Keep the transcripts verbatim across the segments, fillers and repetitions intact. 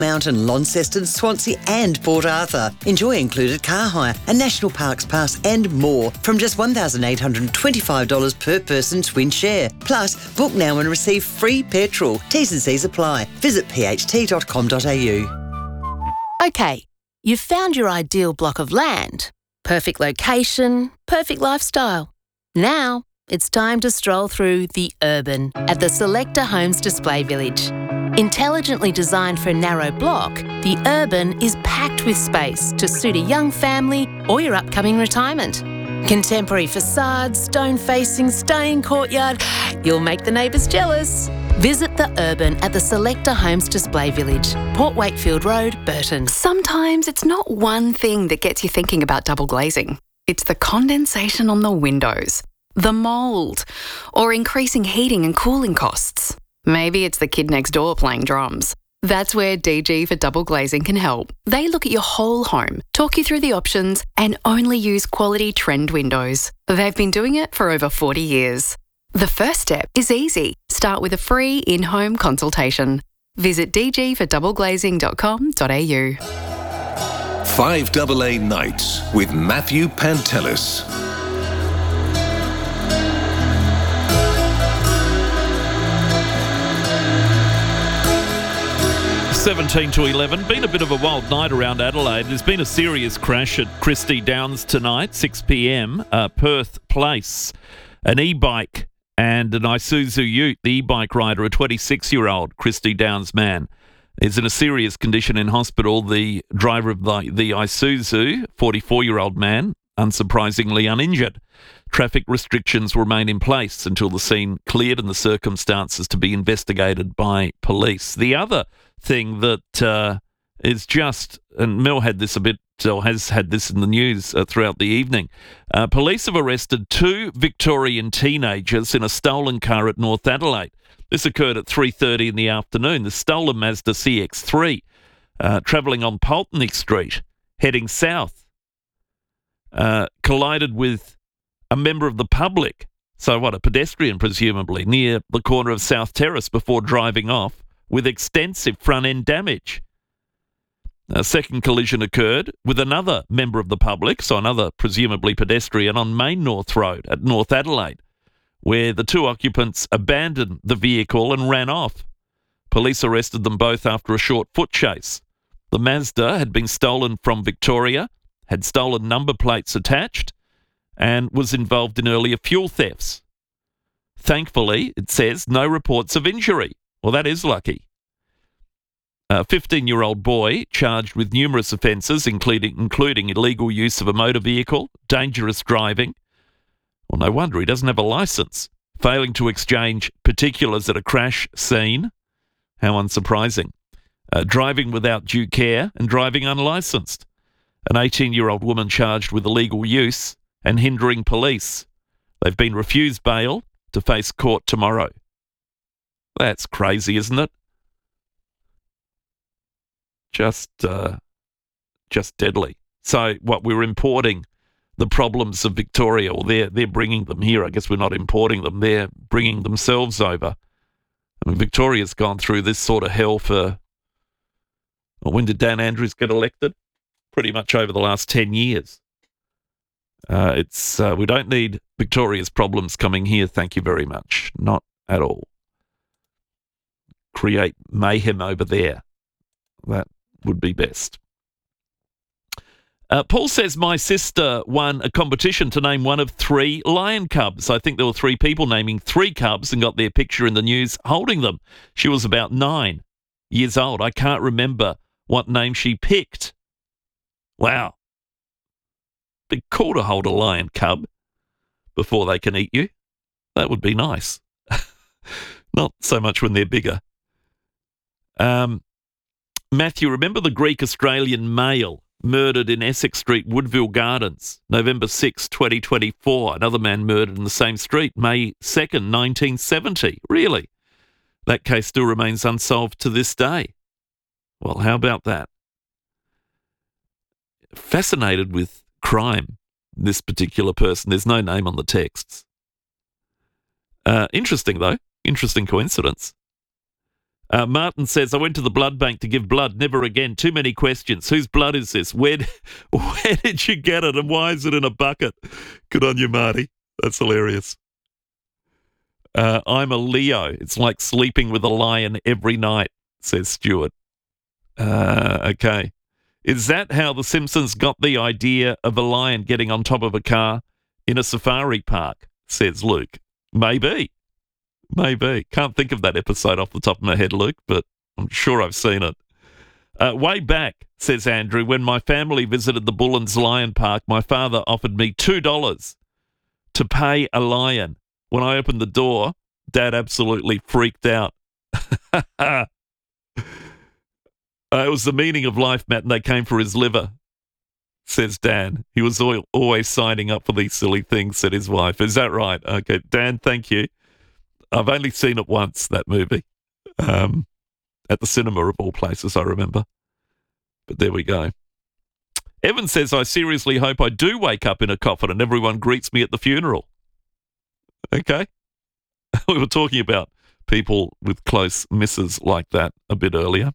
Mountain, Launceston, Swansea and Port Arthur. Enjoy included car hire, a National Parks Pass and more from just one thousand eight hundred twenty-five dollars per person twin share. Plus, book now and receive free petrol. T's and C's apply. Visit p h t dot com dot a u. Okay, you've found your ideal block of land. Perfect location, perfect lifestyle. Now, it's time to stroll through the Urban at the Selector Homes Display Village. Intelligently designed for a narrow block, the Urban is packed with space to suit a young family or your upcoming retirement. Contemporary facades, stone-facing, stunning courtyard. You'll make the neighbours jealous. Visit the Urban at the Selector Homes Display Village, Port Wakefield Road, Burton. Sometimes it's not one thing that gets you thinking about double glazing. It's the condensation on the windows, the mould, or increasing heating and cooling costs. Maybe it's the kid next door playing drums. That's where D G for Double Glazing can help. They look at your whole home, talk you through the options, and only use quality trend windows. They've been doing it for over forty years. The first step is easy. Start with a free in-home consultation. Visit d g for double glazing dot com dot a u. five A A Nights with Matthew Pantelis. seventeen to eleven. Been a bit of a wild night around Adelaide. There's been a serious crash at Christie Downs tonight, six p.m, uh, Perth Place. An e-bike and an Isuzu Ute. The e-bike rider, a twenty-six-year-old Christie Downs man, is in a serious condition in hospital. The driver of the, the Isuzu, forty-four-year-old man, unsurprisingly uninjured. Traffic restrictions remain in place until the scene cleared and the circumstances to be investigated by police. The other thing that uh, is just, and Mel had this a bit, or has had this in the news uh, throughout the evening, uh, police have arrested two Victorian teenagers in a stolen car at North Adelaide. This occurred at three thirty in the afternoon. The stolen Mazda C X three, uh, travelling on Pulteney Street, heading south, uh, collided with a member of the public, so what, a pedestrian presumably, near the corner of South Terrace before driving off with extensive front-end damage. A second collision occurred with another member of the public, so another presumably pedestrian, on Main North Road at North Adelaide, where the two occupants abandoned the vehicle and ran off. Police arrested them both after a short foot chase. The Mazda had been stolen from Victoria, had stolen number plates attached, and was involved in earlier fuel thefts. Thankfully, it says, no reports of injury. Well, that is lucky. A fifteen-year-old boy charged with numerous offences, including, including illegal use of a motor vehicle, dangerous driving. Well, no wonder he doesn't have a licence. Failing to exchange particulars at a crash scene. How unsurprising. Uh, driving without due care and driving unlicensed. An eighteen-year-old woman charged with illegal use and hindering police. They've been refused bail to face court tomorrow. That's crazy, isn't it? Just, uh, just deadly. So, what, we're importing the problems of Victoria, or they're, they're bringing them here. I guess we're not importing them. They're bringing themselves over. I mean, Victoria's gone through this sort of hell for, well, when did Dan Andrews get elected? Pretty much over the last ten years. Uh, it's uh, we don't need Victoria's problems coming here, thank you very much. Not at all. Create mayhem over there. That would be best. Uh, Paul says, my sister won a competition to name one of three lion cubs. I think there were three people naming three cubs and got their picture in the news holding them. She was about nine years old. I can't remember what name she picked. Wow. Be cool to hold a lion cub before they can eat you. That would be nice. Not so much when they're bigger. Um, Matthew, remember the Greek-Australian male murdered in Essex Street, Woodville Gardens, November sixth, twenty twenty-four. Another man murdered in the same street, May second, nineteen seventy. Really? That case still remains unsolved to this day. Well, how about that? Fascinated with crime, this particular person. There's no name on the texts. Uh, interesting, though. Interesting coincidence. Uh, Martin says, I went to the blood bank to give blood. Never again. Too many questions. Whose blood is this? Where, where did you get it? And why is it in a bucket? Good on you, Marty. That's hilarious. Uh, I'm a Leo. It's like sleeping with a lion every night, says Stuart. Uh, okay. Is that how the Simpsons got the idea of a lion getting on top of a car in a safari park, says Luke. Maybe. Maybe. Can't think of that episode off the top of my head, Luke, but I'm sure I've seen it. Uh, way back, says Andrew, when my family visited the Bullens Lion Park, my father offered me two dollars to pay a lion. When I opened the door, Dad absolutely freaked out. uh, it was the meaning of life, Matt, and they came for his liver, says Dan. He was al- always signing up for these silly things, said his wife. Is that right? Okay, Dan, thank you. I've only seen it once, that movie, um, at the cinema of all places, I remember. But there we go. Evan says, I seriously hope I do wake up in a coffin and everyone greets me at the funeral. Okay. We were talking about people with close misses like that a bit earlier.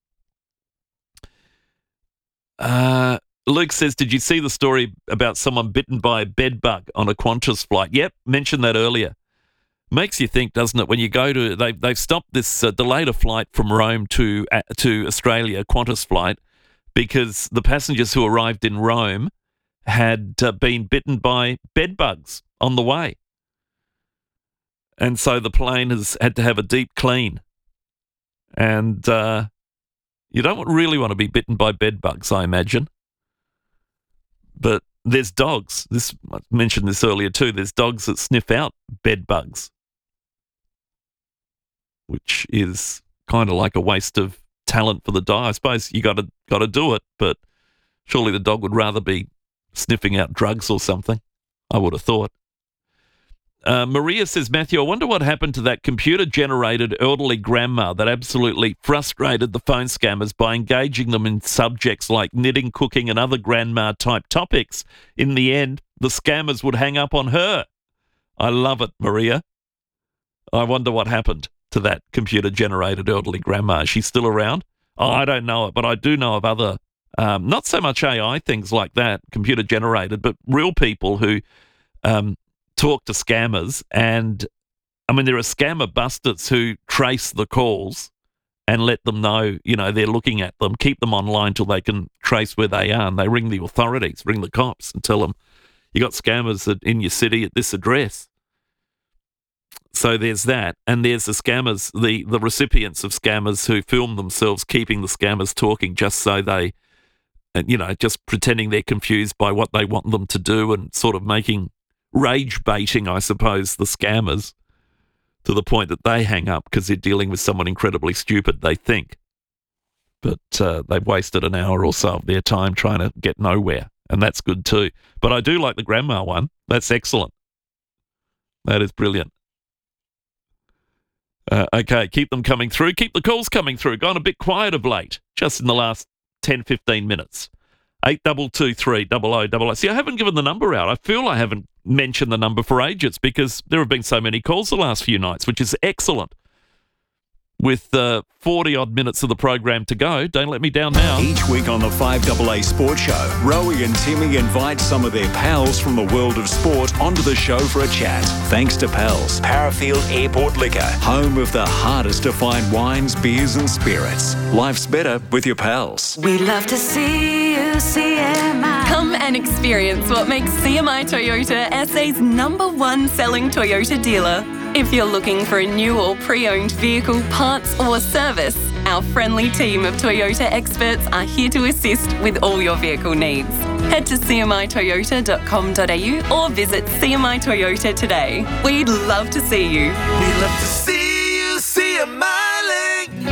Uh, Luke says, did you see the story about someone bitten by a bed bug on a Qantas flight? Yep, mentioned that earlier. Makes you think, doesn't it, when you go to, they, they've stopped this, uh, delayed a flight from Rome to uh, to Australia, a Qantas flight, because the passengers who arrived in Rome had uh, been bitten by bed bugs on the way. And so the plane has had to have a deep clean. And uh, you don't really want to be bitten by bed bugs, I imagine. But there's dogs. This I mentioned this earlier too. There's dogs that sniff out bed bugs, which is kind of like a waste of talent for the dog. I suppose you got to got to do it, but surely the dog would rather be sniffing out drugs or something, I would have thought. Uh, Maria says, Matthew, I wonder what happened to that computer-generated elderly grandma that absolutely frustrated the phone scammers by engaging them in subjects like knitting, cooking, and other grandma-type topics. In the end, the scammers would hang up on her. I love it, Maria. I wonder what happened to that computer-generated elderly grandma. Is she still around? Oh, I don't know it, but I do know of other, um, not so much A I things like that, computer-generated, but real people who um, talk to scammers. And, I mean, there are scammer busters who trace the calls and let them know, you know, they're looking at them, keep them online till they can trace where they are, and they ring the authorities, ring the cops and tell them, you got scammers in your city at this address. So there's that, and there's the scammers, the, the recipients of scammers who film themselves keeping the scammers talking just so they, you know, just pretending they're confused by what they want them to do and sort of making rage baiting, I suppose, the scammers to the point that they hang up because they're dealing with someone incredibly stupid, they think. But uh, they've wasted an hour or so of their time trying to get nowhere, and that's good too. But I do like the grandma one. That's excellent. That is brilliant. Uh, okay, keep them coming through. Keep the calls coming through. Gone a bit quiet of late, just in the last ten, fifteen minutes. eight two two three, double oh double oh. See, I haven't given the number out. I feel I haven't mentioned the number for ages because there have been so many calls the last few nights, which is excellent. With uh, forty-odd minutes of the program to go, don't let me down now. Each week on the five A A Sports Show, Rowie and Timmy invite some of their pals from the world of sport onto the show for a chat. Thanks to Pals, Parafield Airport Liquor, home of the hardest to find wines, beers and spirits. Life's better with your pals. We love to see you, C M I. Come and experience what makes C M I Toyota S A's number one selling Toyota dealer. If you're looking for a new or pre-owned vehicle, parts or service, our friendly team of Toyota experts are here to assist with all your vehicle needs. Head to c m i toyota dot com dot a u or visit C M I Toyota today. We'd love to see you. We love to see you, C M I Link.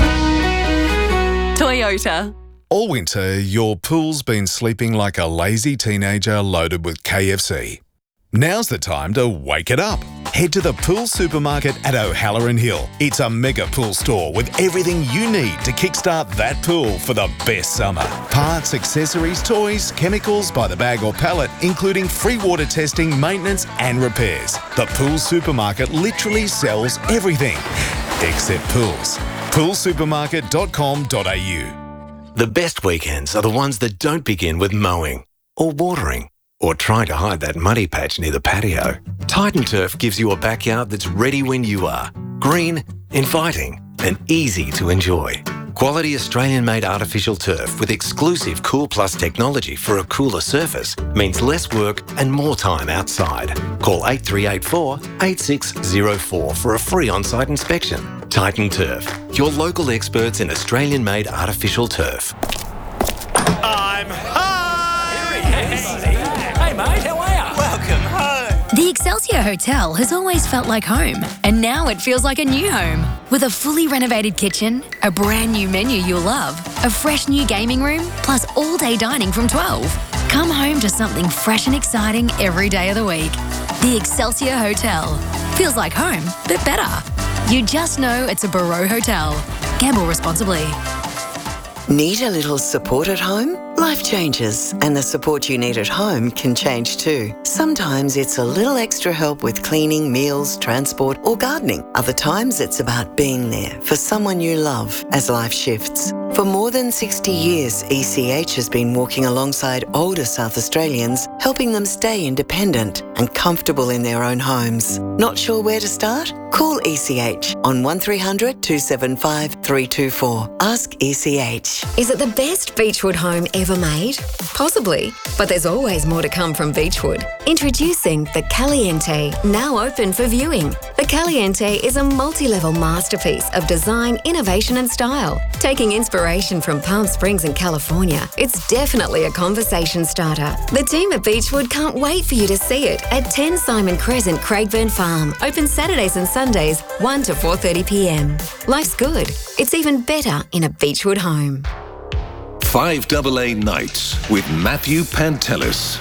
Toyota. All winter, your pool's been sleeping like a lazy teenager loaded with K F C. Now's the time to wake it up. Head to the Pool Supermarket at O'Halloran Hill. It's a mega pool store with everything you need to kickstart that pool for the best summer. Parts, accessories, toys, chemicals by the bag or pallet, including free water testing, maintenance and repairs. The Pool Supermarket literally sells everything except pools. pool supermarket dot com dot a u. The best weekends are the ones that don't begin with mowing or watering or trying to hide that muddy patch near the patio. Titan Turf gives you a backyard that's ready when you are. Green, inviting and easy to enjoy. Quality Australian-made artificial turf with exclusive Cool Plus technology for a cooler surface means less work and more time outside. Call eight three eight four, eight six zero four for a free on-site inspection. Titan Turf, your local experts in Australian-made artificial turf. I'm home! Hey mate, how are you? Welcome home! The Excelsior Hotel has always felt like home, and now it feels like a new home. With a fully renovated kitchen, a brand new menu you'll love, a fresh new gaming room, plus all-day dining from twelve. Come home to something fresh and exciting every day of the week. The Excelsior Hotel. Feels like home, but better. You just know it's a Barreau Hotel. Gamble responsibly. Need a little support at home? Life changes, and the support you need at home can change too. Sometimes it's a little extra help with cleaning, meals, transport, or gardening. Other times it's about being there for someone you love as life shifts. For more than sixty years, E C H has been walking alongside older South Australians, helping them stay independent and comfortable in their own homes. Not sure where to start? Call E C H on one three hundred, two seven five, three two four. Ask E C H. Is it the best Beechwood home ever made? Possibly, but there's always more to come from Beechwood. Introducing the Caliente, now open for viewing. The Caliente is a multi-level masterpiece of design, innovation and style. Taking inspiration from Palm Springs and California, it's definitely a conversation starter. The team at Beechwood can't wait for you to see it at ten Simon Crescent, Craigburn Farm. Open Saturdays and Sundays, one to four thirty p m. Life's good. It's even better in a Beechwood home. five A A Nights with Matthew Pantelis.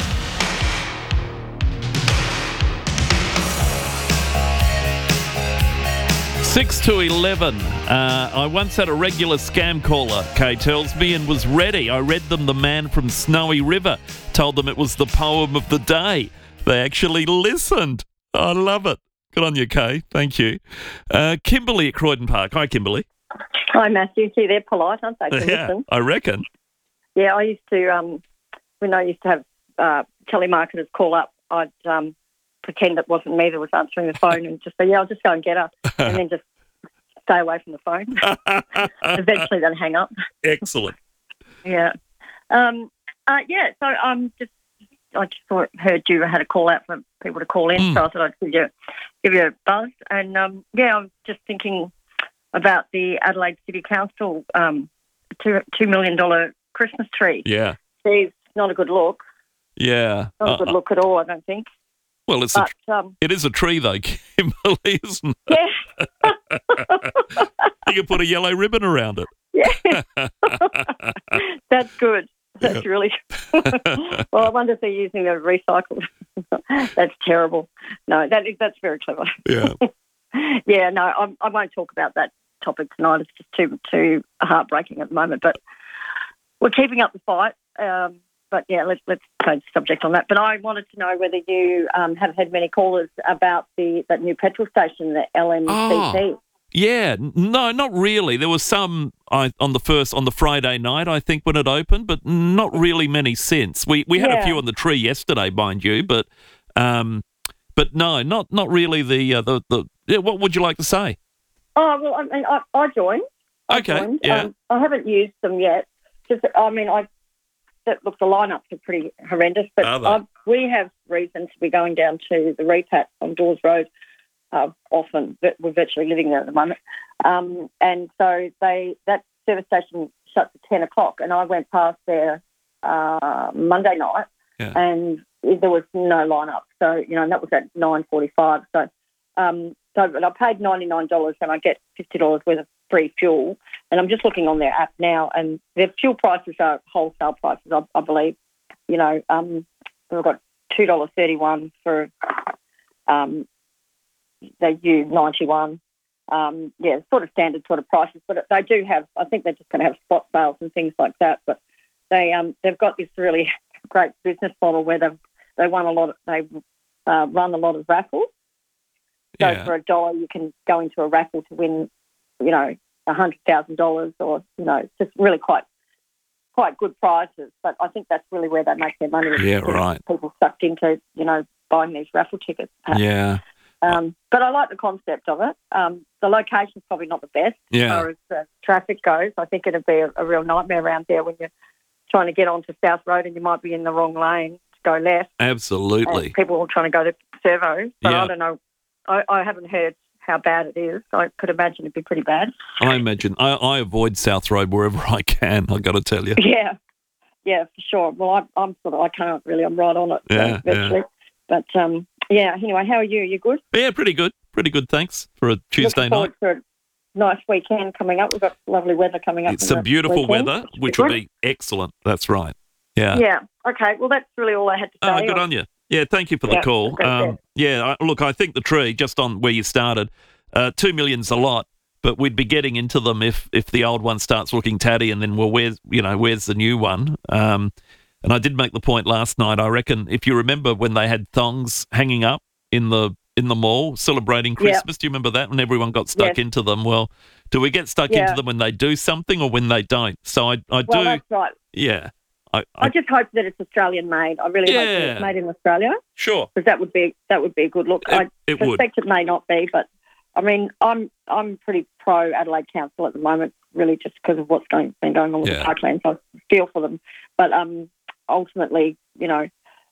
six to eleven. Uh, I once had a regular scam caller, Kay tells me, and was ready. I read them The Man from Snowy River, told them it was the poem of the day. They actually listened. I love it. Good on you, Kay. Thank you. Uh, Kimberly at Croydon Park. Hi, Kimberly. Hi, Matthew. See, they're polite, aren't they? To Yeah, listen. I reckon. Yeah, I used to, um, when I used to have uh, telemarketers call up, I'd um, pretend it wasn't me that was answering the phone and just say, yeah, I'll just go and get her, and then just stay away from the phone. Eventually they'd hang up. Excellent. Yeah. Um, uh, yeah, so um, just I just thought, heard you had a call out for people to call in, Mm. so I thought I'd give you, give you a buzz. And, um, yeah, I'm just thinking about the Adelaide City Council um, two, $2 million dollars Christmas tree. Yeah. It's not a good look. Yeah. Not a good Uh, look at all, I don't think. Well, it's But, a, um, it is a tree, though, Kimberly, isn't it? Yeah. You can put a yellow ribbon around it. Yeah. That's good. That's really well, I wonder if they're using the recycled. That's terrible. No, that is, that's very clever. Yeah. Yeah, no, I, I won't talk about that topic tonight. It's just too too heartbreaking at the moment. But we're keeping up the fight. Um, but, yeah, let's let's change the subject on that. But I wanted to know whether you um, have had many callers about the that new petrol station, the L M C T. Oh. Yeah, n- no, not really. There was some I, on the first on the Friday night, I think, when it opened, but not really many since. We we had Yeah. a few on the tree yesterday, mind you, but um, but no, not not really the uh, the the. Yeah, what would you like to say? Oh, well, I mean, I, I joined. I Okay, joined. yeah. Um, I haven't used them yet. Just, I mean, I that look, the lineups are pretty horrendous, but Are they? I, we have reason to be going down to the repat on Dawes Road uh, often. But we're virtually living there at the moment, um, and so they that service station shuts at ten o'clock, and I went past there uh, Monday night, Yeah. and there was no lineup. So you know, and that was at nine forty-five. So. Um, so but I paid ninety-nine dollars and I get fifty dollars worth of free fuel. And I'm just looking on their app now, and their fuel prices are wholesale prices, I, I believe. You know, um, we've got two dollars thirty-one for um, they U ninety-one. Um, yeah, sort of standard sort of prices, but they do have. I think they're just going to have spot sales and things like that. But they um, they've got this really great business model where they they won a lot. Of, they uh, run a lot of raffles. So Yeah. for a dollar, you can go into a raffle to win, you know, one hundred thousand dollars or, you know, just really quite quite good prizes. But I think that's really where they make their money. Yeah, right. People sucked into, you know, buying these raffle tickets. Perhaps. Yeah. Um, but I like the concept of it. Um, the location's probably not the best Yeah. as far as uh, traffic goes. I think it'd be a, a real nightmare around there when you're trying to get onto South Road and you might be in the wrong lane to go left. Absolutely. And people are trying to go to Servo. So Yeah. I don't know. I, I haven't heard how bad it is. I could imagine it'd be pretty bad. I imagine. I, I avoid South Road wherever I can, I've got to tell you. Yeah. Yeah, for sure. Well, I, I'm sort of, I can't really, I'm right on it. Yeah, so, virtually. But, um, yeah, anyway, how are you? You good? Yeah, pretty good. Pretty good, thanks, for a Tuesday Looking forward night. to a nice weekend coming up. We've got lovely weather coming up. It's in some the beautiful weekend, weather, which which will will be excellent. That's right. Yeah. Yeah. Okay. Well, that's really all I had to say. Oh, good on you. Yeah, thank you for the Yeah, call. okay, Um, yeah, I, look, I think the tree, just on where you started, uh, two million's a lot, but we'd be getting into them if if the old one starts looking tatty, and then well, where's you know where's the new one? Um, and I did make the point last night. I reckon if you remember when they had thongs hanging up in the in the mall celebrating Christmas, do you remember that? When everyone got stuck Yes. into them. Well, do we get stuck Yeah. into them when they do something or when they don't? So I I Well, do. that's right. Yeah. I, I, I just hope that it's Australian made. I really hope that Yeah. it's made in Australia. Sure. Because that would be that would be a good look. It- I it would. suspect it may not be, but I mean, I'm I'm pretty pro Adelaide Council at the moment, really, just because of what's going been going on with Yeah. the parklands. I feel for them, but um, ultimately, you know,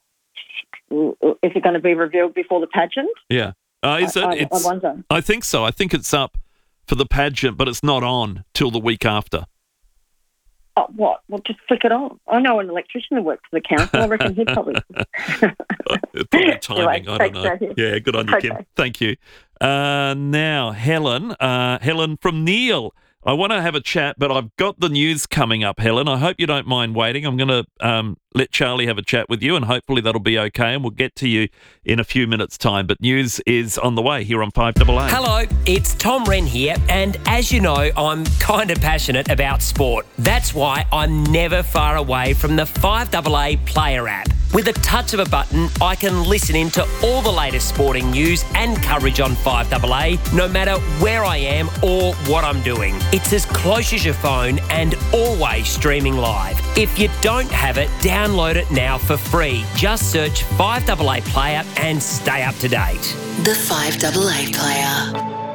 is it going to be revealed before the pageant? Yeah. Uh, is I- it? I- I it's, wonder. I think so. I think it's up for the pageant, but it's not on till the week after. Oh, what? Well, just flick it on. I know an electrician who works for the council. I reckon he'd probably. Probably timing. Anyway, I don't thanks, know. Matthew. Yeah, good on you, Okay. Kim. Thank you. Uh, now, Helen. Uh, Helen from Neil. I want to have a chat, but I've got the news coming up, Helen. I hope you don't mind waiting. I'm going to um, let Charlie have a chat with you, and hopefully that'll be okay, and we'll get to you in a few minutes' time. But news is on the way here on five double A. Hello, it's Tom Wren here, and as you know, I'm kind of passionate about sport. That's why I'm never far away from the five double A Player app. With a touch of a button, I can listen in to all the latest sporting news and coverage on five double A, no matter where I am or what I'm doing. It's as close as your phone and always streaming live. If you don't have it, download it now for free. Just search five double A Player and stay up to date. The five double A Player.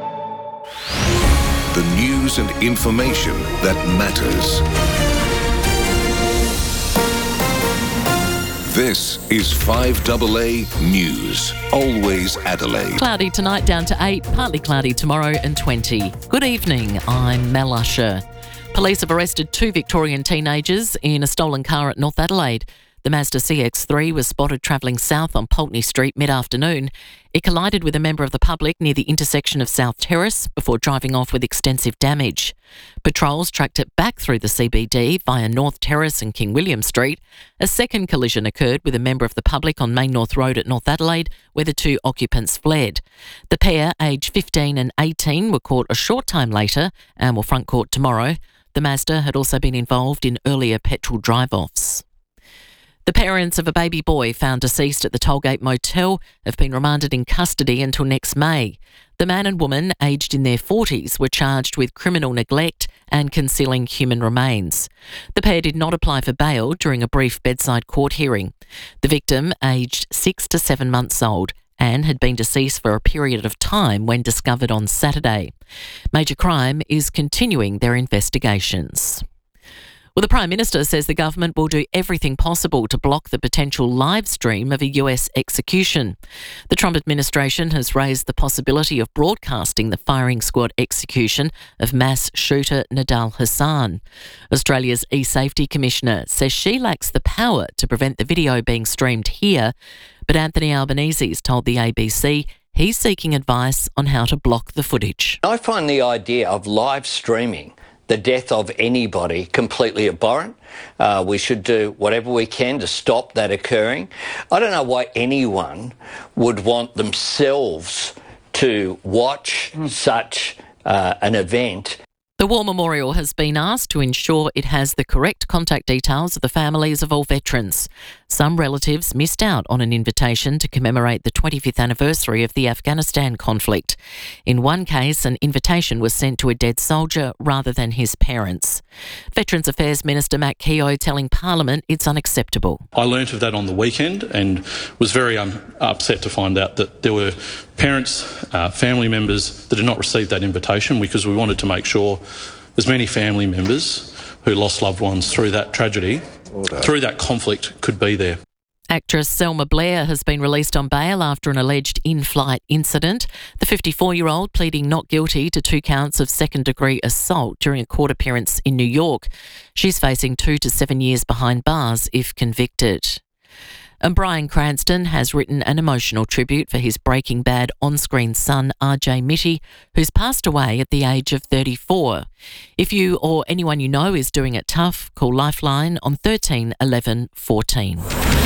The news and information that matters. This is five double A News. Always Adelaide. Cloudy tonight, down to eight. Partly cloudy tomorrow and twenty. Good evening, I'm Mel Usher. Police have arrested two Victorian teenagers in a stolen car at North Adelaide. The Mazda C X three was spotted travelling south on Pulteney Street mid-afternoon. It collided with a member of the public near the intersection of South Terrace before driving off with extensive damage. Patrols tracked it back through the C B D via North Terrace and King William Street. A second collision occurred with a member of the public on Main North Road at North Adelaide, where the two occupants fled. The pair, aged fifteen and eighteen, were caught a short time later and will front court tomorrow. The Mazda had also been involved in earlier petrol drive-offs. The parents of a baby boy found deceased at the Tollgate Motel have been remanded in custody until next May. The man and woman, aged in their forties, were charged with criminal neglect and concealing human remains. The pair did not apply for bail during a brief bedside court hearing. The victim, aged six to seven months old, and had been deceased for a period of time when discovered on Saturday. Major Crime is continuing their investigations. Well, the Prime Minister says the government will do everything possible to block the potential live stream of a U S execution. The Trump administration has raised the possibility of broadcasting the firing squad execution of mass shooter Nidal Hassan. Australia's E-Safety Commissioner says she lacks the power to prevent the video being streamed here, but Anthony Albanese's told the A B C he's seeking advice on how to block the footage. I find the idea of live streaming the death of anybody completely abhorrent. Uh, we should do whatever we can to stop that occurring. I don't know why anyone would want themselves to watch such uh, an event. The War Memorial has been asked to ensure it has the correct contact details of the families of all veterans. Some relatives missed out on an invitation to commemorate the twenty-fifth anniversary of the Afghanistan conflict. In one case, an invitation was sent to a dead soldier rather than his parents. Veterans Affairs Minister Matt Keogh telling Parliament it's unacceptable. I learnt of that on the weekend and was very um, upset to find out that there were parents, uh, family members that had not received that invitation, because we wanted to make sure as many family members who lost loved ones through that tragedy, Order. through that conflict, could be there. Actress Selma Blair has been released on bail after an alleged in-flight incident. The fifty-four-year-old pleading not guilty to two counts of second-degree assault during a court appearance in New York. She's facing two to seven years behind bars if convicted. And Bryan Cranston has written an emotional tribute for his Breaking Bad on-screen son, R J Mitty, who's passed away at the age of thirty-four. If you or anyone you know is doing it tough, call Lifeline on thirteen eleven fourteen.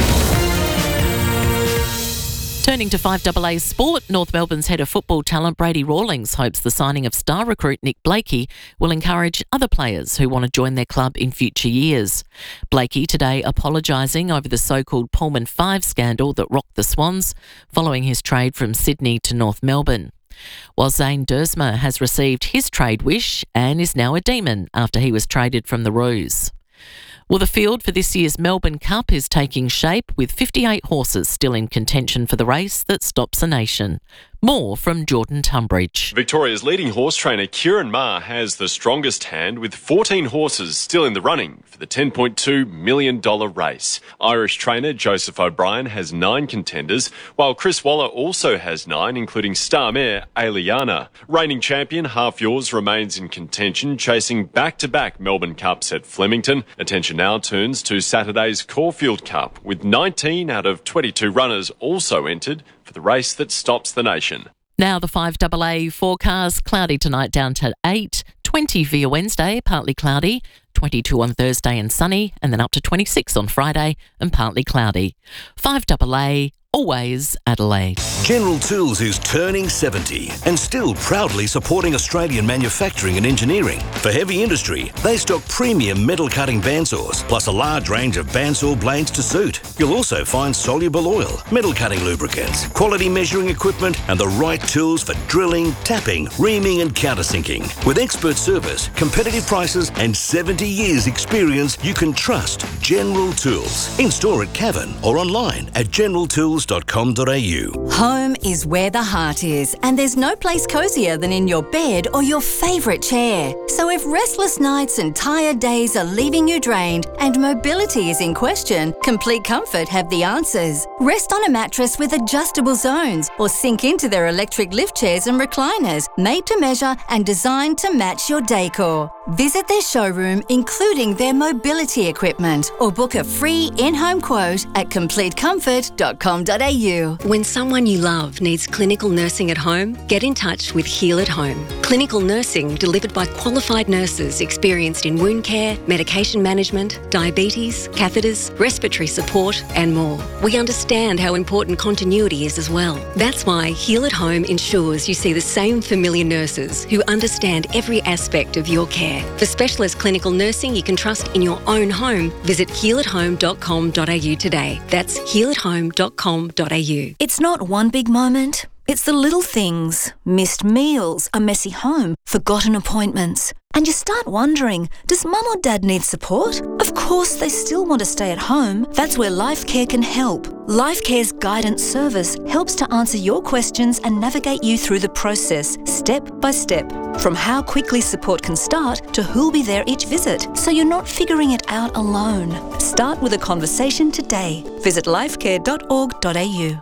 Turning to five A A sport, North Melbourne's head of football talent Brady Rawlings hopes the signing of star recruit Nick Blakey will encourage other players who want to join their club in future years. Blakey today apologising over the so-called Pullman five scandal that rocked the Swans following his trade from Sydney to North Melbourne. While Zane Dersma has received his trade wish and is now a demon after he was traded from the Roos. Well, the field for this year's Melbourne Cup is taking shape with fifty-eight horses still in contention for the race that stops a nation. More from Jordan Tunbridge. Victoria's leading horse trainer Kieran Maher has the strongest hand with fourteen horses still in the running for the ten point two million dollars race. Irish trainer Joseph O'Brien has nine contenders, while Chris Waller also has nine, including star mare Aliana. Reigning champion Half Yours remains in contention, chasing back-to-back Melbourne Cups at Flemington. Attention now turns to Saturday's Caulfield Cup, with nineteen out of twenty-two runners also entered for the race that stops the nation. Now the five A A forecast: cloudy tonight down to eight, twenty for your Wednesday, partly cloudy, twenty-two on Thursday and sunny, and then up to twenty-six on Friday and partly cloudy. five A A, always Adelaide. General Tools is turning seventy and still proudly supporting Australian manufacturing and engineering. For heavy industry, they stock premium metal cutting bandsaws, plus a large range of bandsaw blades to suit. You'll also find soluble oil, metal cutting lubricants, quality measuring equipment, and the right tools for drilling, tapping, reaming, and countersinking. With expert service, competitive prices, and seventy years experience, you can trust General Tools. In store at Cavan or online at general tools dot com dot a u. Home is where the heart is, and there's no place cosier than in your bed or your favourite chair. So if restless nights and tired days are leaving you drained and mobility is in question, Complete Comfort have the answers. Rest on a mattress with adjustable zones or sink into their electric lift chairs and recliners, made to measure and designed to match your decor. Visit their showroom, including their mobility equipment, or book a free in-home quote at complete comfort dot com dot a u. When someone you love needs clinical nursing at home, get in touch with Heal at Home. Clinical nursing delivered by qualified nurses experienced in wound care, medication management, diabetes, catheters, respiratory support, and more. We understand how important continuity is as well. That's why Heal at Home ensures you see the same familiar nurses who understand every aspect of your care. For specialist clinical nursing you can trust in your own home, visit heal at home dot com dot a u today. That's heal at home dot com dot a u. It's not one big moment. It's the little things. Missed meals, a messy home, forgotten appointments. And you start wondering, does mum or dad need support? Of course they still want to stay at home. That's where LifeCare can help. LifeCare's guidance service helps to answer your questions and navigate you through the process, step by step. From how quickly support can start to who'll be there each visit, so you're not figuring it out alone. Start with a conversation today. Visit lifecare dot org dot a u.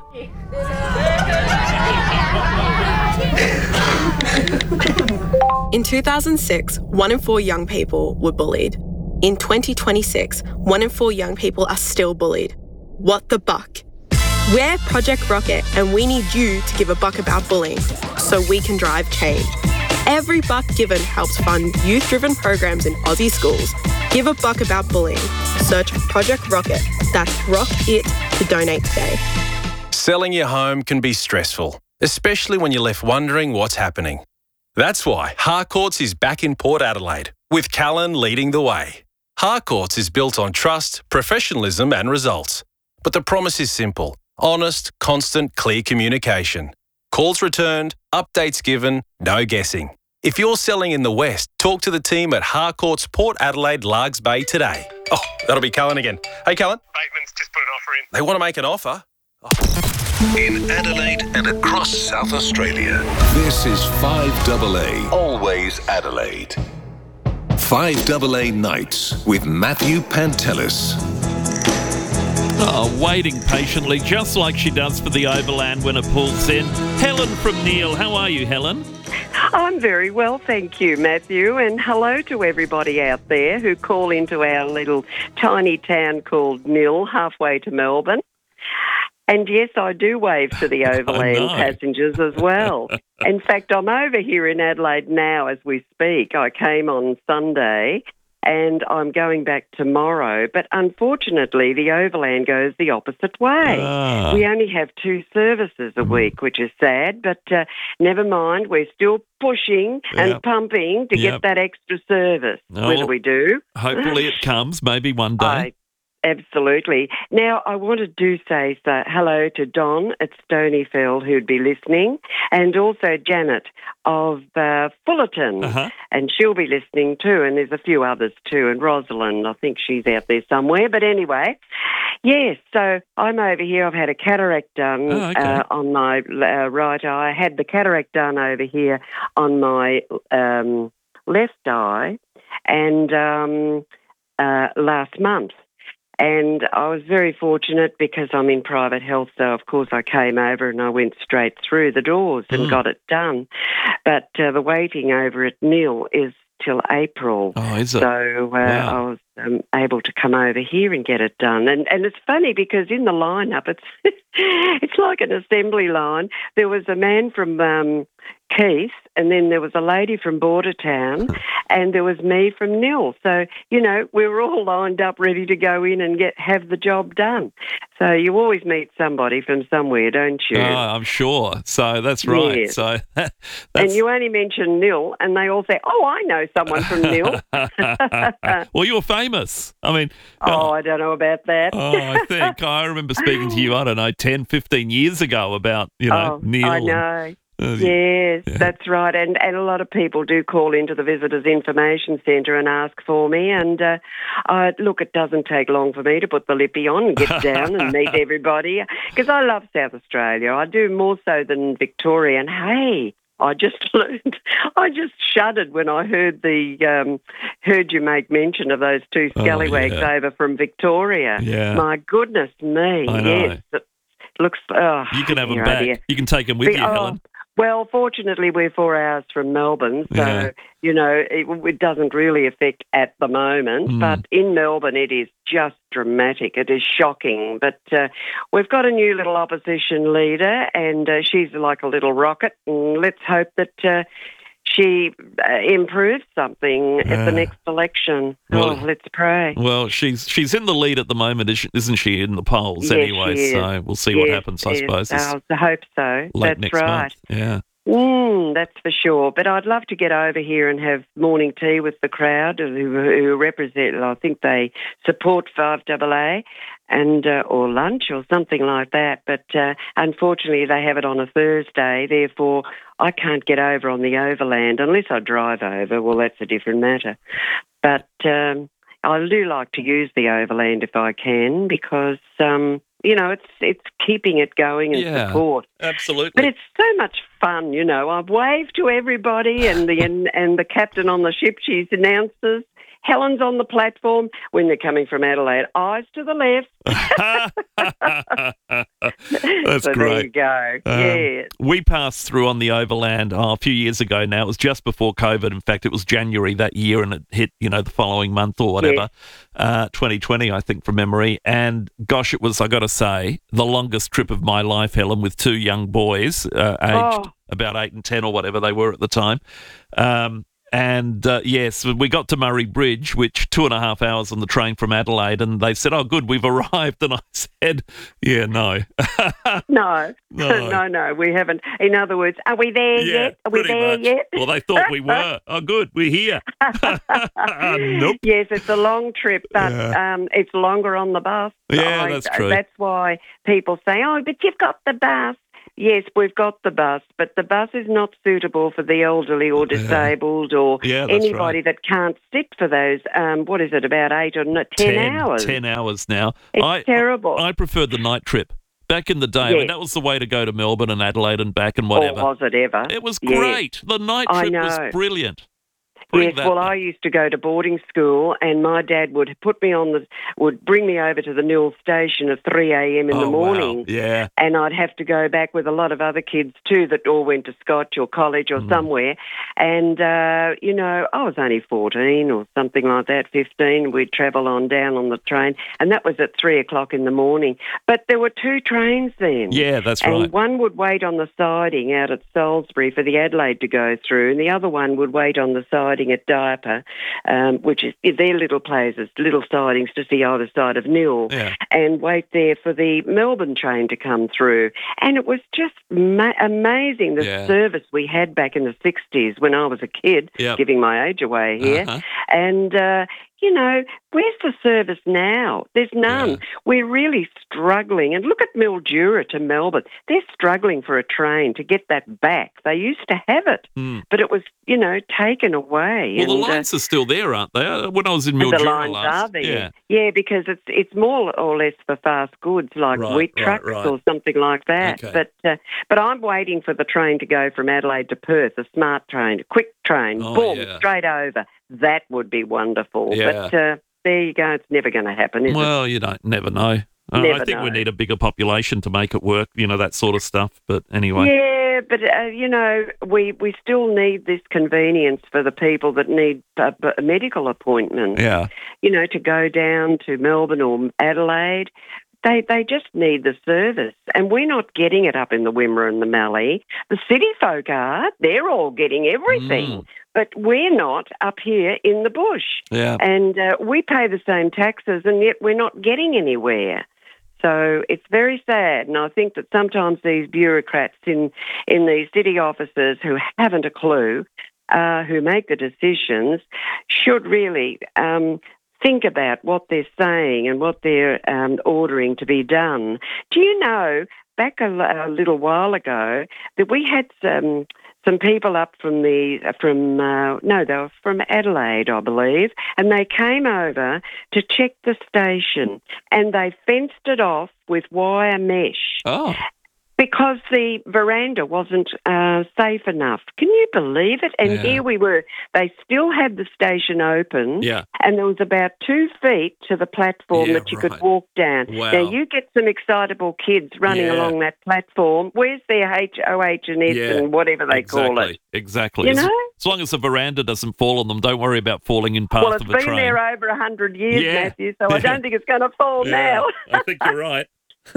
In two thousand six, one in four young people were bullied. In twenty twenty-six, one in four young people are still bullied. What the buck? We're Project Rocket, and we need you to give a buck about bullying so we can drive change. Every buck given helps fund youth-driven programs in Aussie schools. Give a buck about bullying. Search Project Rocket. That's Rock It to donate today. Selling your home can be stressful, especially when you're left wondering what's happening. That's why Harcourts is back in Port Adelaide, with Callan leading the way. Harcourts is built on trust, professionalism and results. but the promise is simple. Honest, constant, clear communication. Calls returned, updates given, no guessing. If you're selling in the West, talk to the team at Harcourts Port Adelaide Largs Bay today. Oh, that'll be Cullen again. Hey, Cullen. Bateman's just put an offer in. They want to make an offer? In Adelaide and across South Australia, this is five A A, always Adelaide. five A A Nights with Matthew Pantelis. Oh, waiting patiently, just like she does for the Overland when it pulls in. Helen from Neil. How are you, Helen? I'm very well, thank you, Matthew, and hello to everybody out there who call into our little tiny town called Neil, halfway to Melbourne. And yes, I do wave to the overland passengers as well. In fact, I'm over here in Adelaide now as we speak. I came on Sunday and I'm going back tomorrow. But unfortunately, the overland goes the opposite way. Ah. We only have two services a week, which is sad. But uh, never mind, we're still pushing and Yep. pumping to Yep. get that extra service. Oh, Whether we do. Hopefully it comes, maybe one day. I, absolutely. Now, I want to do say so, hello to Don at Stonyfeld, who'd be listening, and also Janet of uh, Fullerton, Uh-huh. and she'll be listening too, and there's a few others too, and Rosalind, I think she's out there somewhere. But anyway, yes, so I'm over here. I've had a cataract done Oh, okay. uh, on my uh, right eye. I had the cataract done over here on my um, left eye, and um, uh, last month. And I was very fortunate because I'm in private health, so of course I came over and I went straight through the doors and Mm. got it done. But uh, the waiting over at Neil is till April. Oh, is it? So uh, Wow. I was um, able to come over here and get it done. And and it's funny because in the lineup, it's it's like an assembly line. There was a man from um, Keith, and then there was a lady from Bordertown, and there was me from Nil. So, you know, we were all lined up ready to go in and get have the job done. So you always meet somebody from somewhere, don't you? Oh, I'm sure. So that's right. Yes. So that's... And you only mention Nil, and they all say, oh, I know someone from Nil. Well, you're famous. I mean... Oh, I don't know about that. Oh, I think I remember speaking to you, I don't know, ten, fifteen years ago about, you know, Oh, Neil. I and- know. Uh, Yes, yeah. that's right. And and a lot of people do call into the Visitors Information Centre and ask for me. And uh, I, look, it doesn't take long for me to put the lippy on and get down and meet everybody because I love South Australia. I do more so than Victoria. And hey, I just learned, I just shuddered when I heard the um, heard you make mention of those two Oh, scallywags yeah. over from Victoria. Yeah. My goodness me, I know. yes. It looks, oh, You can have them dear, oh back. dear. You can take them with We- you, oh, Helen. Well, fortunately, we're four hours from Melbourne, so, Yeah. you know, it, it doesn't really affect at the moment. Mm. But in Melbourne, it is just dramatic. It is shocking. But uh, we've got a new little opposition leader, and uh, she's like a little rocket. And let's hope that uh, she uh, improves something at Yeah. the next election. Well- oh, let's pray. Well, she's she's in the lead at the moment, is- isn't she, in the polls Yes, anyway? she is. So we'll see what Yes, happens, I yes. suppose, this I hope so. late That's next right. month. Yeah. Mm, that's for sure. But I'd love to get over here and have morning tea with the crowd who, who represent, I think they support five A A and uh, or lunch or something like that. But uh, unfortunately, they have it on a Thursday. Therefore, I can't get over on the overland unless I drive over. Well, that's a different matter. But um, I do like to use the overland if I can because... Um, you know, it's it's keeping it going and Yeah, support. absolutely. But it's so much fun, you know. I've waved to everybody, and the and, and the captain on the ship, she announces, Helen's on the platform when they're coming from Adelaide. Eyes to the left. That's so great. there you go. Um, yes. We passed through on the overland oh, a few years ago now. It was just before COVID. In fact, it was January that year and it hit, you know, the following month or whatever, uh, twenty twenty, I think, from memory. And gosh, it was, I got to say, the longest trip of my life, Helen, with two young boys, uh, aged Oh. about eight and ten or whatever they were at the time. Um, And uh, yes, we got to Murray Bridge, which two and a half hours on the train from Adelaide, and they said, "Oh, good, we've arrived." And I said, "Yeah, no, no, No. no, no, we haven't." In other words, are we there yeah, yet? Are we pretty there much." yet? Well, they thought we were. Oh, good, we're here. Nope. Yes, it's a long trip, but Yeah. um, it's longer on the bus. Yeah, I- that's true. That's why people say, "Oh, but you've got the bus." Yes, we've got the bus, but the bus is not suitable for the elderly or disabled or Yeah, that's anybody right. that can't sit for those, um, what is it, about eight or n- ten, hours. Ten hours now. It's I, terrible. I preferred the night trip. Back in the day, I mean, Yes. that was the way to go to Melbourne and Adelaide and back and whatever. Or was it ever? It was Yes. great. The night I trip was know. brilliant. Bring Yes, that well, back. I used to go to boarding school, and my dad would put me on the would bring me over to the Newell station at three a.m. in oh, the morning, Wow. Yeah. and I'd have to go back with a lot of other kids too that all went to Scotch or college or somewhere. And uh, you know, I was only fourteen or something like that, fifteen. We'd travel on down on the train, and that was at three o'clock in the morning. But there were two trains then. Yeah, that's and right. one would wait on the siding out at Salisbury for the Adelaide to go through, and the other one would wait on the siding at Diaper, um, which is they're little places, little sidings just the other side of Newell, Yeah. and wait there for the Melbourne train to come through. And it was just ma- amazing the Yeah. service we had back in the sixties when I was a kid, Yep. giving my age away here. Uh-huh. And, uh, you know, where's the service now? There's none. Yeah. We're really struggling. And look at Mildura to Melbourne. They're struggling for a train to get that back. They used to have it, Hmm. but it was, you know, taken away. Well, the And, uh, lines are still there, aren't they? Uh, When I was in the Mildura lines last, are there. yeah, Yeah, because it's it's more or less for fast goods like Right, wheat right, trucks right. or something like that. Okay. But uh, but I'm waiting for the train to go from Adelaide to Perth, a smart train, a quick train, Oh, boom, yeah. straight over. That would be wonderful. Yeah. But uh, there you go. It's never going to happen, is it? Well, you don't never know. Uh, I Never think we know. need a bigger population to make it work. You know, that sort of stuff. But anyway, Yeah, but uh, you know, we we still need this convenience for the people that need uh, b- medical appointments. yeah, You know, to go down to Melbourne or Adelaide. They they just need the service, and we're not getting it up in the Wimmera and the Mallee. The city folk are; they're all getting everything, Mm. but we're not up here in the bush. yeah. And uh, we pay the same taxes, and yet we're not getting anywhere. So it's very sad, and I think that sometimes these bureaucrats in in these city offices who haven't a clue, uh, who make the decisions, should really um, think about what they're saying and what they're um, ordering to be done. Do you know, back a, a little while ago, that we had some some people up from the from uh, no, they were from Adelaide, I believe, and they came over to check the station, and they fenced it off with wire mesh. Oh, Because the veranda wasn't uh, safe enough. Can you believe it? And Yeah. here we were. They still had the station open. Yeah. And there was about two feet to the platform Yeah, that you right. could walk down. Wow. Now, you get some excitable kids running Yeah. along that platform. Where's their H O H and S Yeah. and whatever they exactly, call it? exactly. You As, know? as long as the veranda doesn't fall on them, don't worry about falling in path Well, it's of a been train. there over a hundred years, Yeah. Matthew, so I Yeah. don't think it's going to fall Yeah, now. I think you're right.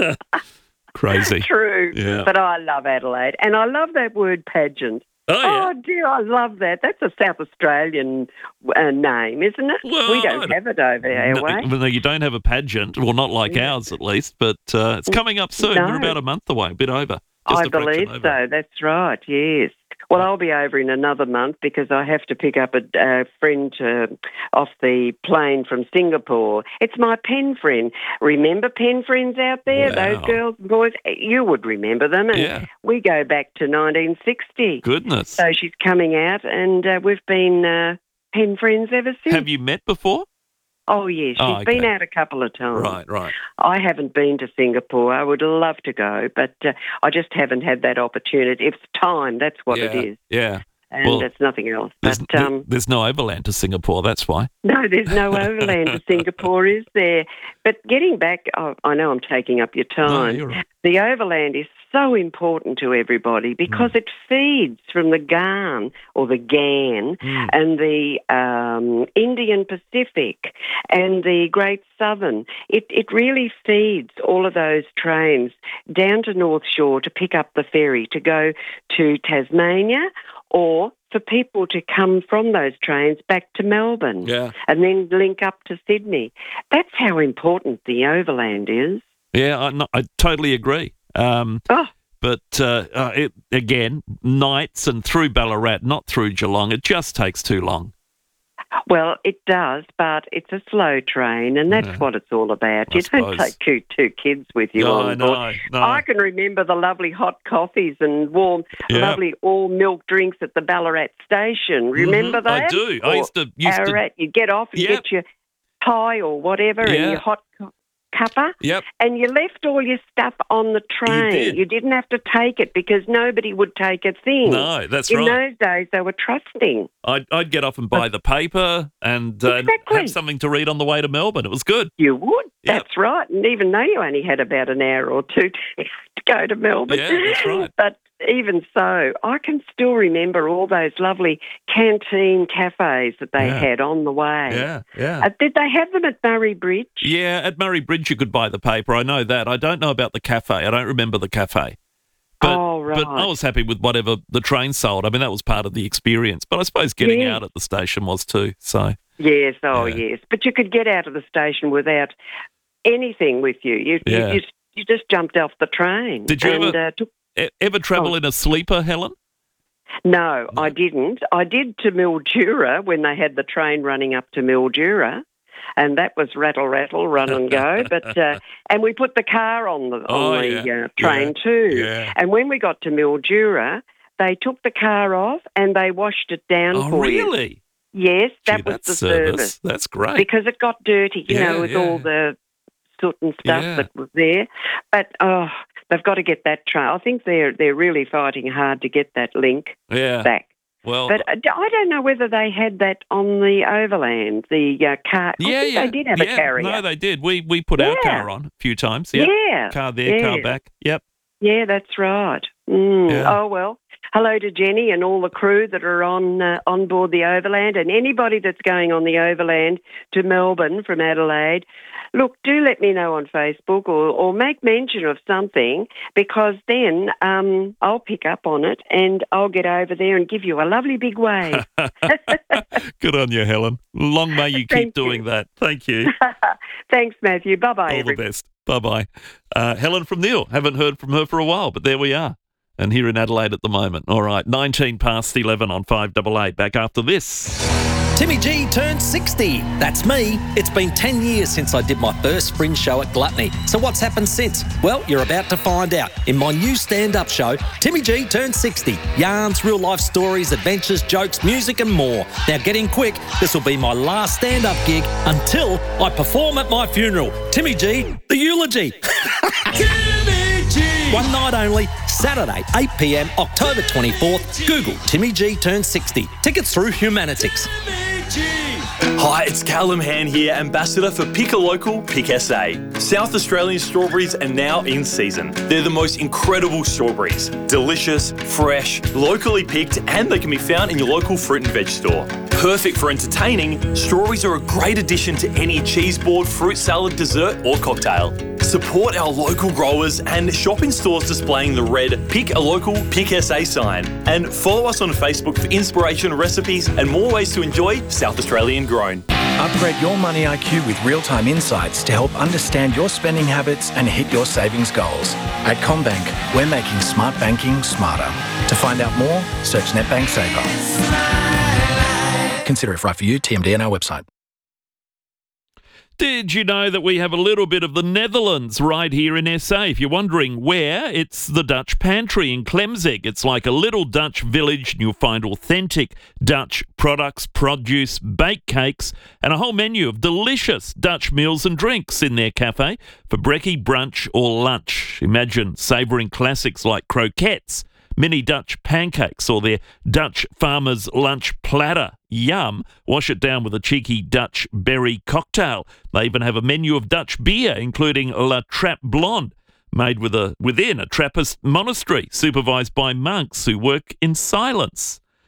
Crazy. True. Yeah. But I love Adelaide, and I love that word pageant. Oh, yeah. dear, I love that. That's a South Australian uh, name, isn't it? Well, we don't have it over our No, way. well, no, you don't have a pageant, well, not like ours at least, but uh, it's coming up soon. No. We're about a month away, a bit over. Just I a fraction believe over. so. That's right, yes. Well, I'll be over in another month because I have to pick up a, a friend uh, off the plane from Singapore. It's my pen friend. Remember pen friends out there? Wow. Those girls and boys? You would remember them. And Yeah. we go back to nineteen sixty. Goodness. So she's coming out, and uh, we've been uh, pen friends ever since. Have you met before? Oh, yes. She's Oh, okay. been out a couple of times. Right, right. I haven't been to Singapore. I would love to go, but uh, I just haven't had that opportunity. It's time. That's what yeah, it is. Yeah. And Well, it's nothing else. There's, But um, there's no overland to Singapore, that's why. no, there's no overland to Singapore, is there? But getting back, oh, I know I'm taking up your time. you're right. The overland is so important to everybody because it feeds from the Ghan or the Gan Mm. and the um, Indian Pacific and the Great Southern. It, it really feeds all of those trains down to North Shore to pick up the ferry to go to Tasmania or for people to come from those trains back to Melbourne Yeah. and then link up to Sydney. That's how important the overland is. Yeah, I, no, I totally agree. Um, oh. But, uh, uh, it, again, nights and through Ballarat, not through Geelong, it just takes too long. Well, it does, but it's a slow train, and that's Yeah. what it's all about. I You don't suppose. take two, two kids with you No, on no, board. no. I can remember the lovely hot coffees and warm, Yeah. lovely all-milk drinks at the Ballarat station. Remember Mhm, I that? do. I Or used to- used to- Ararat, you get off and Yep. get your pie or whatever Yeah. and your hot cu- cuppa, Yep. and you left all your stuff on the train. did. You didn't have to take it because nobody would take a thing. No, that's In right. those days, they were trusting. I'd, I'd get off and buy the paper and uh, Exactly. have something to read on the way to Melbourne. It was good. You would. That's right. And even though you only had about an hour or two to, to go to Melbourne. Yeah, that's right. But even so, I can still remember all those lovely canteen cafes that they Yeah. had on the way. Yeah, yeah. Uh, did they have them at Murray Bridge? Yeah, at Murray Bridge you could buy the paper. I know that. I don't know about the cafe. I don't remember the cafe. But, oh, right. but I was happy with whatever the train sold. I mean, that was part of the experience. But I suppose getting Yeah. out at the station was too. So Yes, oh Yeah. yes. But you could get out of the station without anything with you. You, Yeah. you, just, you just jumped off the train. Did you and, ever- uh, took e- ever travel Oh. in a sleeper, Helen? No, I didn't. I did to Mildura when they had the train running up to Mildura, and that was rattle, rattle, run and go. But uh, and we put the car on the on Oh, the yeah. uh, train Yeah. too. Yeah. And when we got to Mildura, they took the car off and they washed it down Oh, for you. really? Yes, that Gee, was that's the service. service. That's great. Because it got dirty, you Yeah, know, with yeah. all the soot and stuff Yeah. that was there. But oh, they've got to get that train. I think they're they're really fighting hard to get that link Yeah. back. Well, But I d- I don't know whether they had that on the overland, the uh, car. I yeah, think yeah. they did have yeah. a carrier. No, they did. We we put our Yeah. car on a few times. Yep. Yeah. Car there, car Yeah. back. Yep. Yeah, that's right. Mm. Yeah. Oh, well, hello to Jenny and all the crew that are on uh, on board the overland, and anybody that's going on the overland to Melbourne from Adelaide. Look, do let me know on Facebook or, or make mention of something, because then um, I'll pick up on it and I'll get over there and give you a lovely big wave. Good on you, Helen. Long may you keep Thank you. doing that. Thank you. Thanks, Matthew. Bye-bye, All the everybody. best. Bye-bye. Uh, Helen from Neil. Haven't heard from her for a while, but there we are. And here in Adelaide at the moment. All right, nineteen past eleven on five double eight. Back after this. Timmy G turned sixty. That's me. It's been ten years since I did my first fringe show at Gluttony. So what's happened since? Well, you're about to find out in my new stand-up show, Timmy G turned sixty. Yarns, real-life stories, adventures, jokes, music and more. Now get in quick. This will be my last stand-up gig until I perform at my funeral. Timmy G, the eulogy. Timmy G! One night only, Saturday, eight p.m, October twenty-fourth. Google Timmy G turned sixty. Tickets through Humanitics. Hi, it's Callum Hand here, Ambassador for Pick a Local, Pick S A. South Australian strawberries are now in season. They're the most incredible strawberries. Delicious, fresh, locally picked, and they can be found in your local fruit and veg store. Perfect for entertaining, strawberries are a great addition to any cheese board, fruit salad, dessert, or cocktail. Support our local growers and shop in stores displaying the red Pick a Local, Pick S A sign. And follow us on Facebook for inspiration, recipes, and more ways to enjoy South Australian grown. Upgrade your money I Q with real-time insights to help understand your spending habits and hit your savings goals. At CommBank, we're making smart banking smarter. To find out more, search NetBank Saver. Consider if right for you. T M D on our website. Did you know that we have a little bit of the Netherlands right here in S A? If you're wondering where, it's the Dutch Pantry in Klemzig. It's like a little Dutch village, and you'll find authentic Dutch products, produce, baked cakes, and a whole menu of delicious Dutch meals and drinks in their cafe for brekkie, brunch or lunch. Imagine savouring classics like croquettes, mini Dutch pancakes, or their Dutch farmer's lunch platter. Yum. Wash it down with a cheeky Dutch berry cocktail. They even have a menu of Dutch beer, including La Trappe Blonde, made with a, within a Trappist monastery, supervised by monks who work in silence.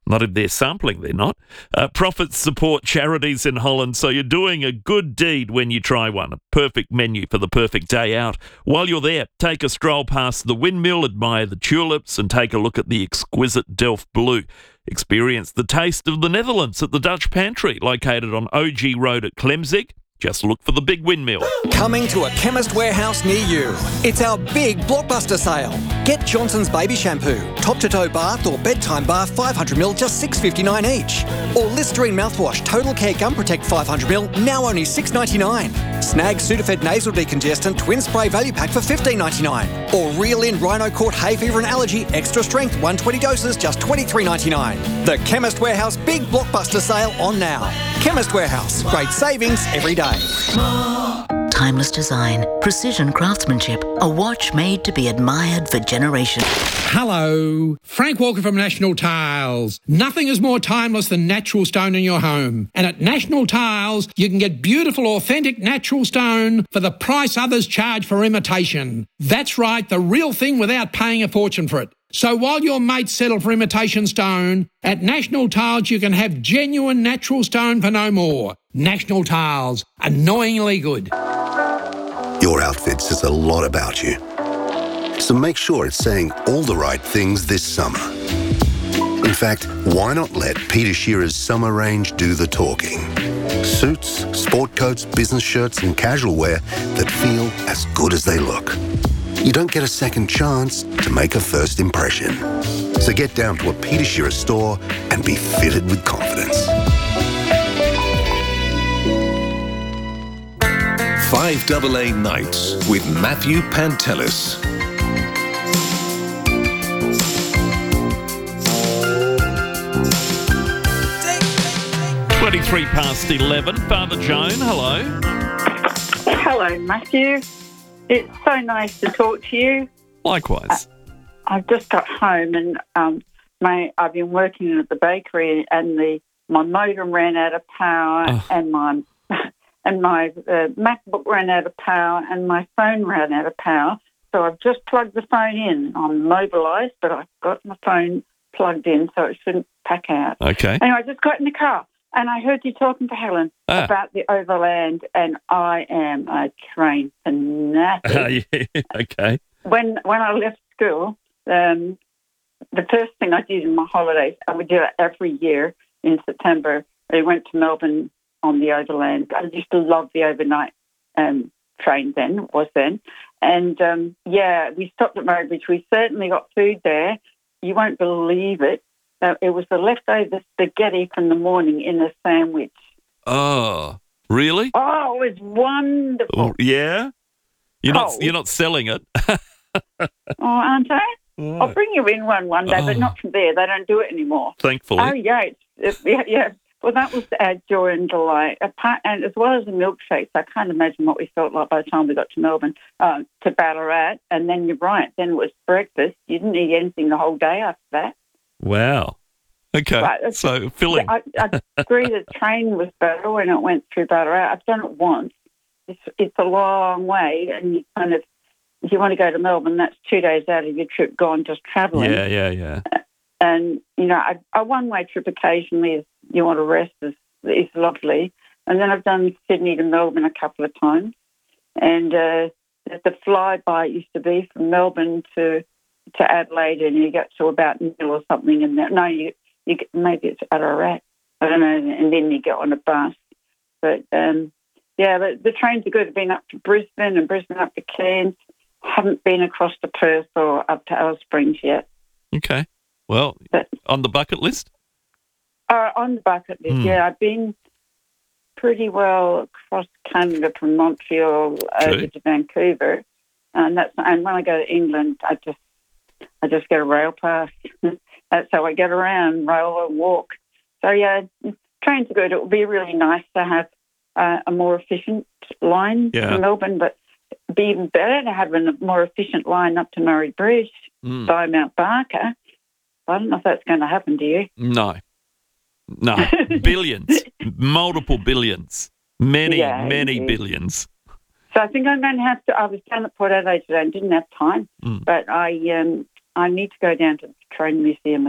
Not if they're sampling, they're not. Uh, profits support charities in Holland, so you're doing a good deed when you try one. A perfect menu for the perfect day out. While you're there, take a stroll past the windmill, admire the tulips, and take a look at the exquisite Delft Blue. Experience the taste of the Netherlands at the Dutch Pantry, located on O G Road at Klemzig. Just look for the big windmill. Coming to a Chemist Warehouse near you. It's our big blockbuster sale. Get Johnson's Baby Shampoo, top-to-toe bath or bedtime bath five hundred milliliters, just six dollars fifty-nine each. Or Listerine mouthwash, Total Care Gum Protect five hundred milliliters, now only six dollars ninety-nine. Snag Sudafed Nasal Decongestant Twin Spray Value Pack for fifteen dollars ninety-nine. Or Reel In Rhino Court Hay Fever and Allergy Extra Strength one hundred twenty doses, just twenty-three dollars ninety-nine. The Chemist Warehouse big blockbuster sale on now. Chemist Warehouse, great savings every day. Timeless design, precision craftsmanship, a watch made to be admired for generations. Hello, Frank Walker from National Tiles. Nothing is more timeless than natural stone in your home. And at National Tiles, you can get beautiful, authentic natural stone for the price others charge for imitation. That's right, the real thing without paying a fortune for it. So while your mates settle for imitation stone, at National Tiles you can have genuine natural stone for no more. National Tiles, annoyingly good. Your outfit says a lot about you. So make sure it's saying all the right things this summer. In fact, why not let Peter Shearer's summer range do the talking? Suits, sport coats, business shirts and casual wear that feel as good as they look. You don't get a second chance to make a first impression. So get down to a Peter Shearer store and be fitted with confidence. five double A Nights with Matthew Pantelis. twenty-three past eleven. Father Joan, hello. Hello, Matthew. It's so nice to talk to you. Likewise. Uh, I've just got home and um, my I've been working at the bakery and the my motor ran out of power oh. and my and my uh, MacBook ran out of power and my phone ran out of power. So I've just plugged the phone in. I'm mobilised, but I've got my phone plugged in so it shouldn't pack out. Okay. Anyway, I just got in the car. And I heard you talking to Helen ah. about the overland, and I am a train fanatic. Uh, yeah. Okay. When when I left school, um, the first thing I did in my holidays, I would do it every year in September. I went to Melbourne on the overland. I used to love the overnight um, train then, was then. And, um, yeah, we stopped at Murray. We certainly got food there. You won't believe it. Uh, it was the leftover spaghetti from the morning in a sandwich. Oh, really? Oh, it was wonderful. Oh, yeah? You're oh. not you're not selling it? Oh, aren't I? Oh. I'll bring you in one one day, oh. but not from there. They don't do it anymore. Thankfully. Oh, yeah. It's, it's, yeah, yeah. Well, that was our joy and delight. Apart, and as well as the milkshakes, I can't imagine what we felt like by the time we got to Melbourne, uh, to Ballarat. And then you're right, then it was breakfast. You didn't eat anything the whole day after that. Wow. Okay. Right. So filling. I, I agree the train was better when it went through Ballarat. I've done it once. It's it's a long way, and you kind of, if you want to go to Melbourne, that's two days out of your trip gone just travelling. Yeah, yeah, yeah. And, you know, a, a one-way trip occasionally, if you want to rest, is, is lovely. And then I've done Sydney to Melbourne a couple of times. And uh, the flyby used to be from Melbourne to to Adelaide, and you get to about Nil or something in there. No, you, you get, maybe it's Ararat. I don't know. And then you get on a bus. But, um, yeah, the, the trains are good. I've been up to Brisbane and Brisbane up to Cairns. Haven't been across to Perth or up to Alice Springs yet. Okay. Well, but, on the bucket list? Uh, on the bucket list, mm. yeah. I've been pretty well across Canada from Montreal True. over to Vancouver. And that's and when I go to England, I just I just get a rail pass. That's how I get around, rail and walk. So, yeah, trains are good. It would be really nice to have uh, a more efficient line yeah. to Melbourne, but it'd be even better to have a more efficient line up to Murray Bridge mm. by Mount Barker. I don't know if that's going to happen, do you? No. No. Billions. Multiple billions. Many, yeah, many indeed. billions. So I think I'm going to have to, I was down at Port Adelaide today and didn't have time, mm. but I um, I need to go down to the train museum again.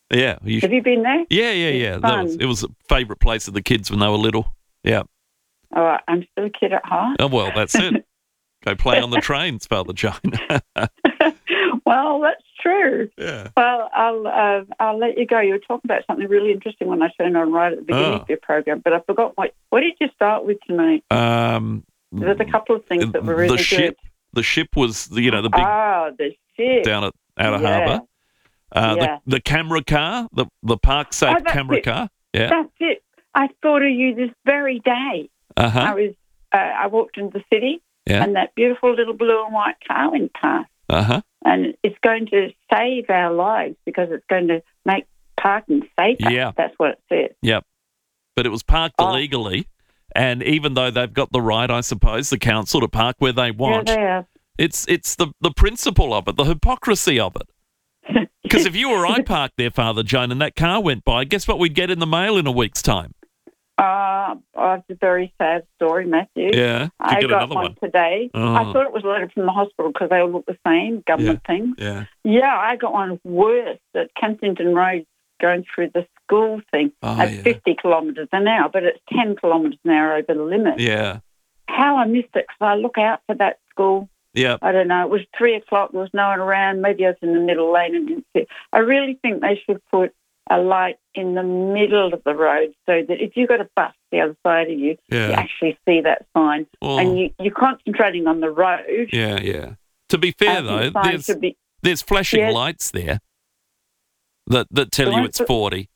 Yeah. You Have you been there? Yeah, yeah, It's yeah. That fun. was, it was a favourite place of the kids when they were little. Yeah. All right, I'm still a kid at heart. Oh, well, that's it. Go play on the trains, Father Jane. Well, that's true. Yeah. Well, I'll uh, I'll let you go. You were talking about something really interesting when I turned on right at the beginning Oh. of your program, but I forgot what. What did you start with tonight? Um, There's a couple of things that were really the ship, good. the ship was, you know, the big Ah, the ship. down at Outer Yeah. Harbour. Uh, Yeah. the, the camera car, the the park safe Oh, that's camera it. car. Yeah. That's it. I thought of you this very day. Uh huh. I was. Uh, I walked into the city, Yeah. and that beautiful little blue and white car went past. Uh huh. And it's going to save our lives because it's going to make parking safer. Yeah. That's what it says. Yep. But it was parked Oh. illegally, and even though they've got the right, I suppose, the council to park where they want, Yeah, they are. it's it's the the principle of it, the hypocrisy of it. Because if you or I parked there, Father Jane, and that car went by, guess what we'd get in the mail in a week's time? Uh, oh, it's a very sad story, Matthew. Yeah. Did you I get got another one, one? today. Oh. I thought it was a letter from the hospital because they all look the same, government things. Yeah. Yeah, I got one worse at Kensington Road going through the school thing Oh, at yeah. fifty kilometres an hour, but it's ten kilometres an hour over the limit. Yeah. How I missed it because I look out for that school. Yeah. I don't know. It was three o'clock. There was no one around. Maybe I was in the middle lane and didn't see it. I really think they should put a light in the middle of the road so that if you've got a bus the other side of you, Yeah. you actually see that sign. Well- and you, you're concentrating on the road. Yeah, yeah. To be fair, And the though, sign there's should be- there's flashing Yes. lights there that that tell The you ones it's that- forty.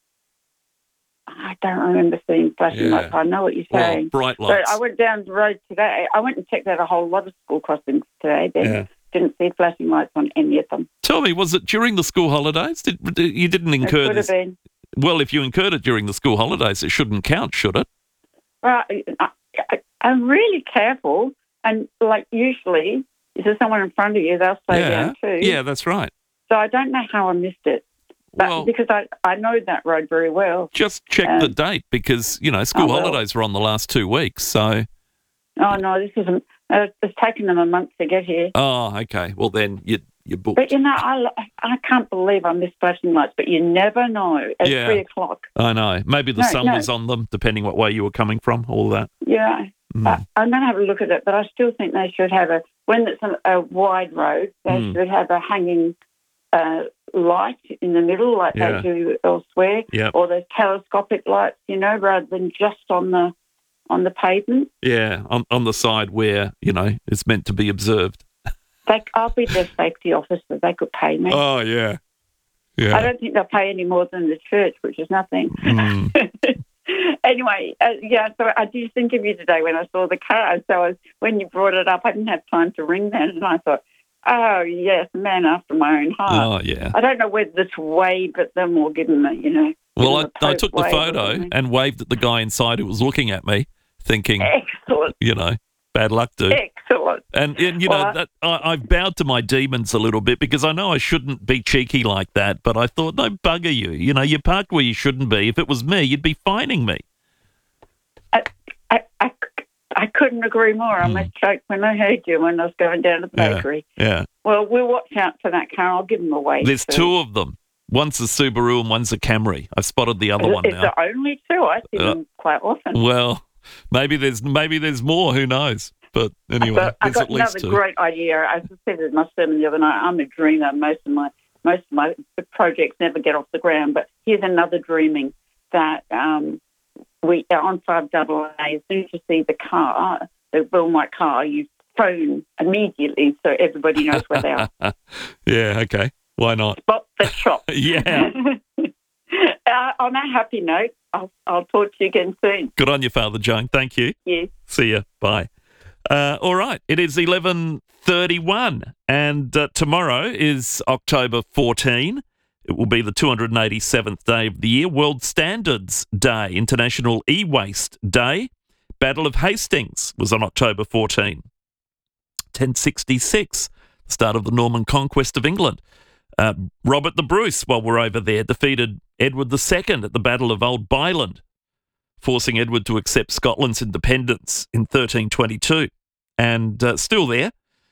I don't remember seeing flashing Yeah. lights. I know what you're Well, saying. bright But lights. I went down the road today. I went and checked out a whole lot of school crossings today. Then Yeah. didn't see flashing lights on any of them. Tell me, was it during the school holidays? Did, did- you didn't It incur could have this? been. Well, if you incurred it during the school holidays, it shouldn't count, should it? Well, I, I, I'm really careful, and like usually, if there's someone in front of you, they'll slow yeah. down too. Yeah, that's right. So I don't know how I missed it, but Well- because I, I know that road very well. Just check Um, the date because, you know, school I will. holidays were on the last two weeks. So, Oh no, this isn't. Uh, it's taken them a month to get here. oh, okay. Well, then you, you're booked. But you know, I, I can't believe I missed flashing lights. But you never know. At Yeah. three o'clock. I know. Maybe the No, sun no. was on them, depending what way you were coming from, all that. Yeah, Mm. I, I'm going to have a look at it. But I still think they should have a when it's a, a wide road. They Mm. should have a hanging uh, light in the middle, like Yeah. they do elsewhere, Yep. or those telescopic lights. You know, rather than just on the on the pavement. Yeah, on, on the side where, you know, it's meant to be observed. They, I'll be their safety officer. They could pay me. Oh, yeah. I Yeah. don't think they'll pay any more than the church, which is nothing. Mm. Anyway, uh, yeah, so I did think of you today when I saw the car. So I was, when you brought it up, I didn't have time to ring then, and I thought, oh, yes, man after my own heart. Oh, yeah. I don't know whether to wave at them or give them a, you know. Well, I, give them a I poke took the wave or photo something. and waved at the guy inside who was looking at me, thinking, Excellent. you know, bad luck, dude. Excellent. And, and you know, Well, I- that I, I've bowed to my demons a little bit because I know I shouldn't be cheeky like that, but I thought, no, bugger you. You know, you parked where you shouldn't be. If it was me, you'd be fining me. I, I, I, I couldn't agree more. I must choke when I heard you when I was going down to the Yeah, bakery. yeah. Well, we'll watch out for that car. I'll give them a wave. There's too. two of them. One's a Subaru and one's a Camry. I've spotted the other one Is now. there only two? I see Uh, them quite often. Well, maybe there's maybe there's more. Who knows? But anyway, But I there's got at least another two. great idea. As I said in my sermon the other night, I'm a dreamer. Most of my most of my projects never get off the ground. But here's another dreaming that um, we on five double A. As soon as you see the car, the blue and white car, you phone immediately so everybody knows where they are. Yeah. Okay. Why not? Spot the shop. Yeah. uh, on that happy note, I'll, I'll talk to you again soon. Good on you, Father Joan. Thank you. Yes. See ya. Bye. Uh, all right. It is eleven thirty-one, and uh, tomorrow is October fourteenth. It will be the two hundred eighty-seventh day of the year, World Standards Day, International E-Waste Day. Battle of Hastings was on October fourteenth. ten sixty-six, the start of the Norman conquest of England. Uh, Robert the Bruce, while we're over there, defeated Edward the Second at the Battle of Old Byland, forcing Edward to accept Scotland's independence in thirteen twenty-two. And uh, still there,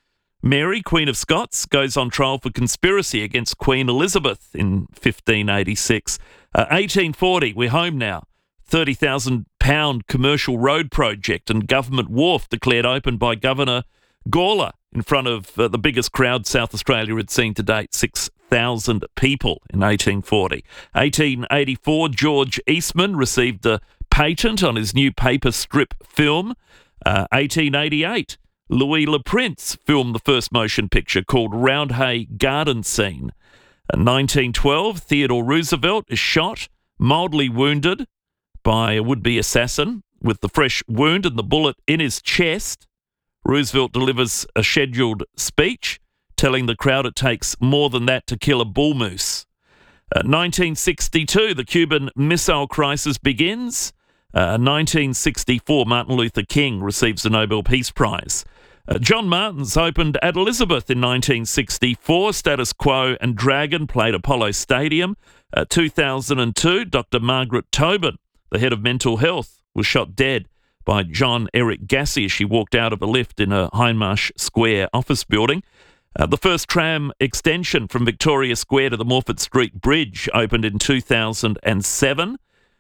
Mary, Queen of Scots, goes on trial for conspiracy against Queen Elizabeth in fifteen eighty-six. Uh, eighteen forty, we're home now. thirty thousand pound commercial road project and government wharf declared open by Governor Gawler in front of uh, the biggest crowd South Australia had seen to date, six thousand people in eighteen forty. eighteen eighty-four, George Eastman received a patent on his new paper strip film. Uh, eighteen eighty-eight, Louis Le Prince filmed the first motion picture called Roundhay Garden Scene. Uh, nineteen twelve, Theodore Roosevelt is shot, mildly wounded by a would-be assassin with the fresh wound and the bullet in his chest. Roosevelt delivers a scheduled speech telling the crowd it takes more than that to kill a bull moose. Uh, nineteen sixty-two, the Cuban Missile Crisis begins. Uh, nineteen sixty-four, Martin Luther King receives the Nobel Peace Prize. Uh, John Martins opened at Elizabeth in nineteen sixty-four. Status Quo and Dragon played Apollo Stadium. Uh, two thousand two, Doctor Margaret Tobin, the head of mental health, was shot dead by John Eric Gassi as she walked out of a lift in a Hindmarsh Square office building. Uh, the first tram extension from Victoria Square to the Morford Street Bridge opened in two thousand seven.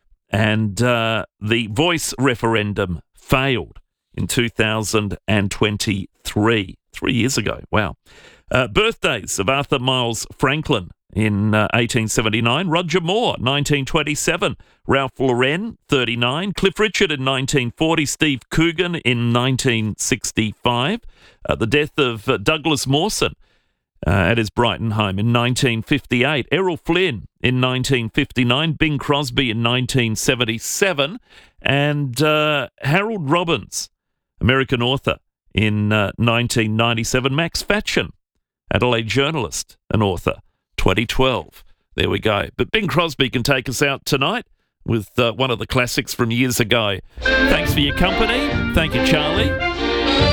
And uh, the Voice referendum failed in two thousand twenty-three, three years ago. Wow. Uh, birthdays of Arthur Miles Franklin in uh, eighteen seventy-nine, Roger Moore, nineteen twenty-seven, Ralph Lauren, thirty-nine, Cliff Richard in nineteen forty, Steve Coogan in nineteen sixty-five, uh, the death of uh, Douglas Mawson uh, at his Brighton home in nineteen fifty-eight, Errol Flynn in nineteen fifty-nine, Bing Crosby in nineteen seventy-seven, and uh, Harold Robbins, American author, in uh, nineteen ninety-seven, Max Fatchen, Adelaide journalist and author, twenty twelve. There we go. But Bing Crosby can take us out tonight with uh, one of the classics from years ago. Thanks for your company. Thank you, Charlie.